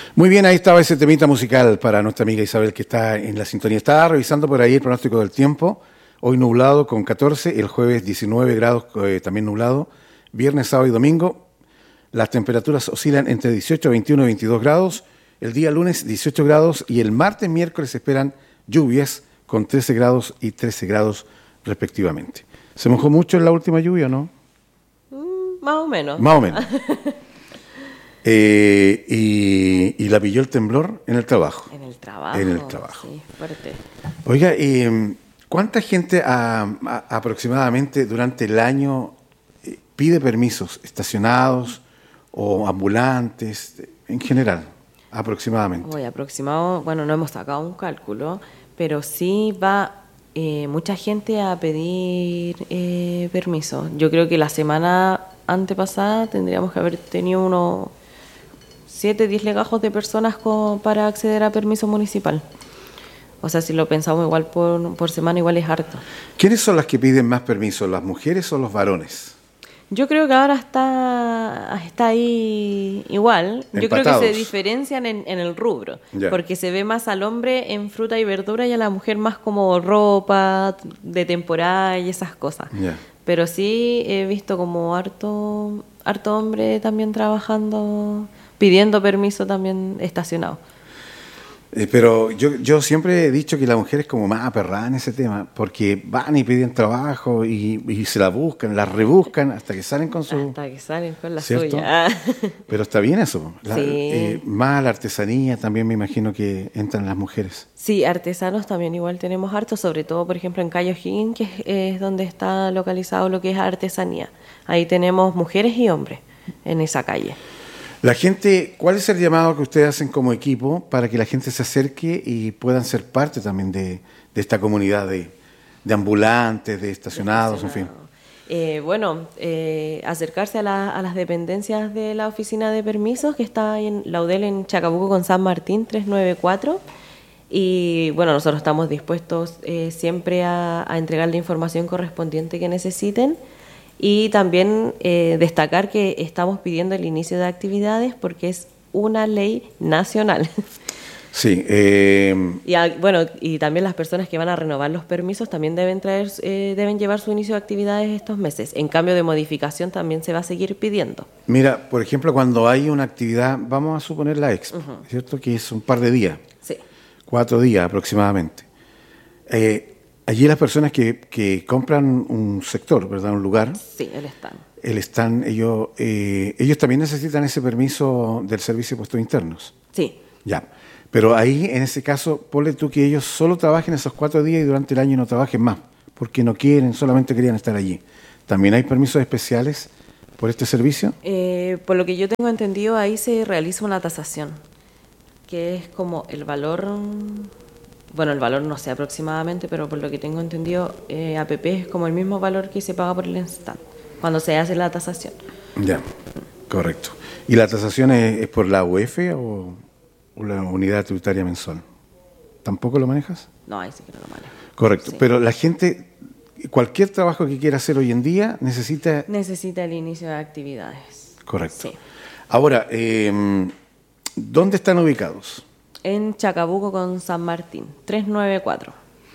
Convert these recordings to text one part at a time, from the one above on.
Muy bien, ahí estaba ese temita musical para nuestra amiga Isabel que está en la sintonía. Estaba revisando por ahí el pronóstico del tiempo. Hoy nublado con 14, el jueves 19 grados también nublado, viernes, sábado y domingo. Las temperaturas oscilan entre 18, 21 y 22 grados. El día lunes 18 grados y el martes, miércoles se esperan lluvias con 13 grados y 13 grados respectivamente. ¿Se mojó mucho en la última lluvia o no? Más o menos. Más o menos. Y la pilló el temblor en el trabajo. En el trabajo. En el trabajo. Sí, fuerte. Oiga, ¿cuánta gente aproximadamente durante el año pide permisos estacionados o ambulantes en general? Aproximadamente. Hoy aproximado, bueno, no hemos sacado un cálculo, pero sí va mucha gente a pedir permiso. Yo creo que la semana antepasada tendríamos que haber tenido unos 7, 10 legajos de personas para acceder a permiso municipal. O sea, si lo pensamos igual por semana, igual es harto. ¿Quiénes son las que piden más permiso, las mujeres o los varones? Yo creo que ahora está ahí igual. Empatados. Yo creo que se diferencian en el rubro. Ya. Porque se ve más al hombre en fruta y verdura y a la mujer más como ropa de temporada y esas cosas. Ya. Pero sí he visto como harto hombre también trabajando, pidiendo permiso también estacionado. Pero yo siempre he dicho que la mujer es como más aperrada en ese tema, porque van y piden trabajo y se la buscan, la rebuscan hasta que salen con su... Hasta que salen con la ¿cierto? suya. Pero está bien eso. Sí. Más la artesanía también me imagino que entran las mujeres. Sí, artesanos también igual tenemos harto, sobre todo, por ejemplo, en Cayo O'Higgins, que es donde está localizado lo que es artesanía. Ahí tenemos mujeres y hombres en esa calle. La gente, ¿cuál es el llamado que ustedes hacen como equipo para que la gente se acerque y puedan ser parte también de esta comunidad de ambulantes, de estacionados, en fin? Acercarse a las dependencias de la oficina de permisos que está en Laudel, en Chacabuco con San Martín 394. Y bueno, nosotros estamos dispuestos siempre a entregar la información correspondiente que necesiten. Y también destacar que estamos pidiendo el inicio de actividades porque es una ley nacional. Sí. Y también las personas que van a renovar los permisos también deben llevar su inicio de actividades estos meses. En cambio de modificación también se va a seguir pidiendo. Mira, por ejemplo, cuando hay una actividad, vamos a suponer la Expo, ¿cierto? Que es un par de días. Sí. 4 días aproximadamente. Allí las personas que compran un sector, ¿verdad? Un lugar. Sí, El stand, ellos también necesitan ese permiso del Servicio de Puestos Internos. Sí. Ya. Pero ahí, en ese caso, ponle tú que ellos solo trabajen esos 4 días y durante el año no trabajen más, porque no quieren, solamente querían estar allí. ¿También hay permisos especiales por este servicio? Por lo que yo tengo entendido, ahí se realiza una tasación, que es como el valor... Bueno, el valor no sé aproximadamente, pero por lo que tengo entendido, APP es como el mismo valor que se paga por el stand, cuando se hace la tasación. Ya, correcto. ¿Y la tasación es por la UF o la unidad tributaria mensual? ¿Tampoco lo manejas? No, ahí sí que no lo manejo. Correcto, Sí. pero la gente, cualquier trabajo que quiera hacer hoy en día necesita... Necesita el inicio de actividades. Correcto. Sí. Ahora, ¿dónde están ubicados? En Chacabuco con San Martín, 394.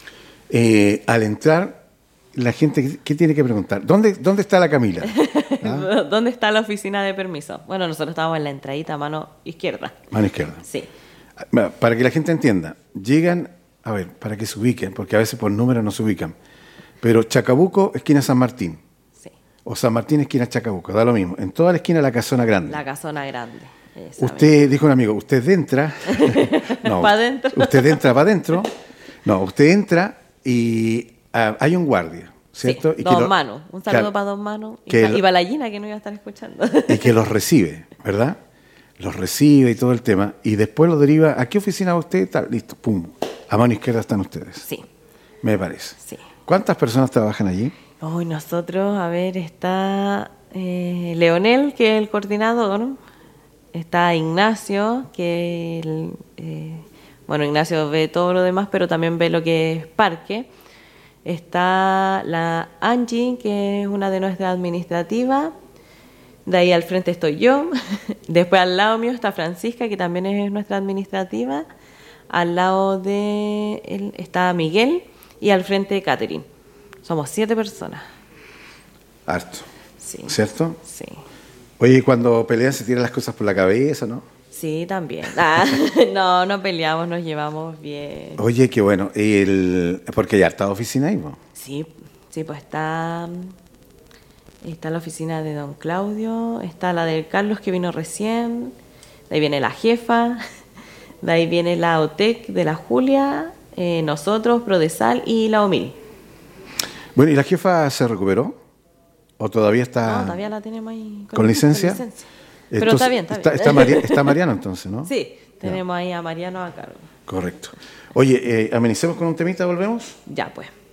Al entrar, la gente, ¿qué tiene que preguntar? ¿Dónde está la Camila? ¿Ah? ¿Dónde está la oficina de permiso? Bueno, nosotros estamos en la entradita, mano izquierda. Mano izquierda. Sí. Para que la gente entienda, llegan, a ver, para que se ubiquen, porque a veces por número no se ubican, pero Chacabuco, esquina San Martín, Sí. o San Martín, esquina Chacabuco, da lo mismo. En toda la esquina la casona grande. La casona grande. Esa Usted, dijo un amigo, usted entra... no, ¿Pa' dentro? Usted entra para adentro. No, usted entra y hay un guardia, ¿cierto? Sí, Y que Don Manu. Un saludo claro, para Don Manu. que Y para la Gina, que no iba a estar escuchando. y que los recibe, ¿verdad? Los recibe y todo el tema. Y después los deriva, ¿a qué oficina va usted? Tal, listo, pum. A mano izquierda están ustedes. Sí, Me parece. sí. ¿Cuántas personas trabajan allí? Hoy nosotros, a ver, está Leonel, que es el coordinador, ¿no? Está Ignacio, que Ignacio ve todo lo demás, pero también ve lo que es parque. Está la Angie, que es una de nuestras administrativas. De ahí al frente estoy yo. Después al lado mío está Francisca, que también es nuestra administrativa. Al lado de él está Miguel y al frente Catherine. Somos 7 personas. Harto. Sí. ¿Cierto? Sí. Oye, cuando pelean se tiran las cosas por la cabeza, ¿no? Sí, también. No peleamos, nos llevamos bien. Oye, qué bueno. Porque hay harta oficina ahí, ¿no? Sí, pues está la oficina de don Claudio, está la del Carlos que vino recién, de ahí viene la jefa, de ahí viene la OTEC de la Julia, nosotros, Prodesal y la OMIL. Bueno, ¿y la jefa se recuperó? ¿O todavía está...? No, todavía la tenemos ahí. ¿Con licencia? Pero está bien, Está Mariano entonces, ¿no? Sí, tenemos ahí a Mariano a cargo. Correcto. Oye, amenicemos con un temita, ¿volvemos? Ya, pues.